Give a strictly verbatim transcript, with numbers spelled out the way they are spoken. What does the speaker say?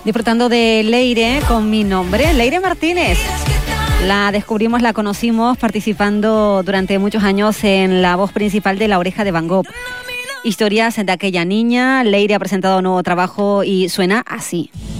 Disfrutando de Leire con Mi Nombre. Leire Martínez. La descubrimos, la conocimos participando durante muchos años en la voz principal de La Oreja de Van Gogh. Historias de aquella niña. Leire ha presentado un nuevo trabajo y suena así.